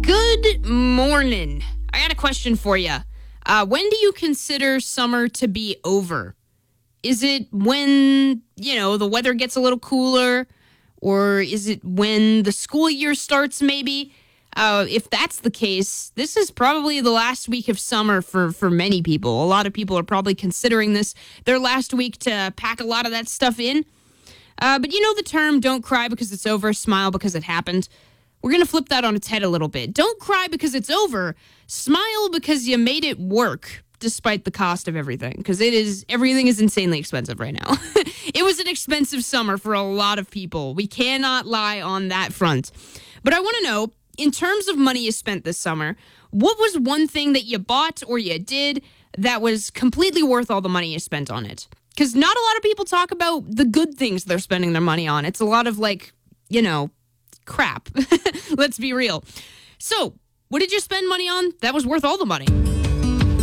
Good morning. I got a question for you. When do you consider summer to be over? Is it when, the weather gets a little cooler? Or is it when the school year starts, maybe? If that's the case, this is probably the last week of summer for many people. A lot of people are probably considering this their last week to pack a lot of that stuff in. But you know the term, don't cry because it's over, smile because it happened. We're going to flip that on its head a little bit. Don't cry because it's over. Smile because you made it work despite the cost of everything. Because everything is insanely expensive right now. It was an expensive summer for a lot of people. We cannot lie on that front. But I want to know, in terms of money you spent this summer, what was one thing that you bought or you did that was completely worth all the money you spent on it? Because not a lot of people talk about the good things they're spending their money on. It's a lot of crap. Let's be real. So, what did you spend money on that was worth all the money?